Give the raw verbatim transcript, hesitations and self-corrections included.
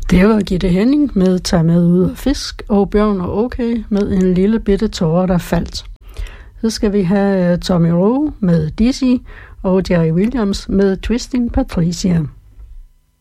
Det var Gitte Henning med Tag med ud og fisk, og Bjørn og Okay med En lille bitte tåre, der faldt. Så skal vi have Tommy Rowe med Dizzy og Jerry Williams med Twisting Patricia.